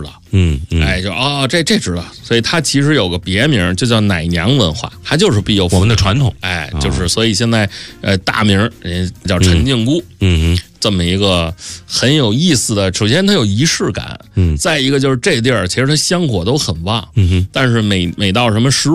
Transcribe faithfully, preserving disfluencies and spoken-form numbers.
道。 嗯嗯， 哎，就哦，这这知道，所以它其实有个别名，就叫奶娘文化，它就是庇佑妇女我们的传统。 哎，就是所以现在呃大名人家叫陈靖姑， 嗯嗯， 这么一个很有意思的，首先它有仪式感， 嗯， 再一个就是这地儿其实它香火都很旺， 嗯哼， 但是每每到什么十